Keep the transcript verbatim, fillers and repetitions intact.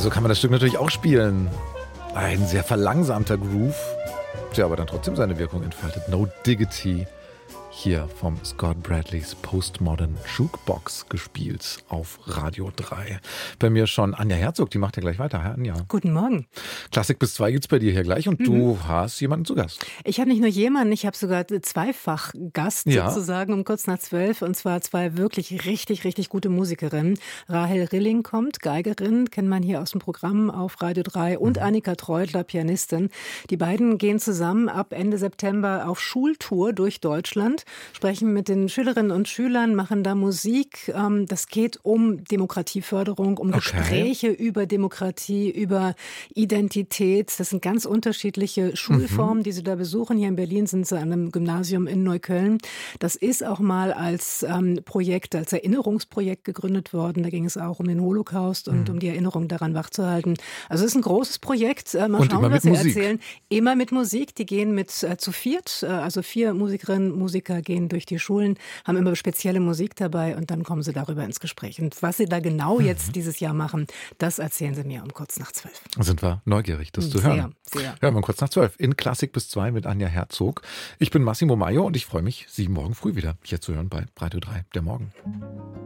so kann man das Stück natürlich auch spielen. Ein sehr verlangsamter Groove, der aber dann trotzdem seine Wirkung entfaltet. No Diggity. Hier vom Scott Bradleys Postmodern Jukebox gespielt auf Radio drei. Bei mir schon Anja Herzog, die macht ja gleich weiter. Hi Anja. Guten Morgen. Klassik bis zwei gibt's bei dir hier gleich und mhm. du hast jemanden zu Gast. Ich habe nicht nur jemanden, ich habe sogar zweifach Gast ja. sozusagen um kurz nach zwölf und zwar zwei wirklich richtig, richtig gute Musikerinnen. Rahel Rilling kommt, Geigerin, kennt man hier aus dem Programm auf Radio drei und mhm. Annika Treutler, Pianistin. Die beiden gehen zusammen ab Ende September auf Schultour durch Deutschland. Sprechen mit den Schülerinnen und Schülern, machen da Musik. Das geht um Demokratieförderung, um okay. Gespräche über Demokratie, über Identität. Das sind ganz unterschiedliche Schulformen, mhm. die sie da besuchen. Hier in Berlin sind sie an einem Gymnasium in Neukölln. Das ist auch mal als ähm, Projekt, als Erinnerungsprojekt gegründet worden. Da ging es auch um den Holocaust und mhm. um die Erinnerung daran wachzuhalten. Also es ist ein großes Projekt. Mal und schauen, was sie Musik. erzählen. Immer mit Musik. Die gehen mit äh, zu viert, äh, also vier Musikerinnen, Musiker gehen durch die Schulen, haben immer spezielle Musik dabei und dann kommen sie darüber ins Gespräch. Und was sie da genau mhm. jetzt dieses Jahr machen, das erzählen sie mir um kurz nach zwölf. Sind wir neugierig, das zu sehr, hören. Sehr. Hören wir um kurz nach zwölf in Klassik bis zwei mit Anja Herzog. Ich bin Massimo Maio und ich freue mich, Sie morgen früh wieder hier zu hören bei Radio drei, der Morgen.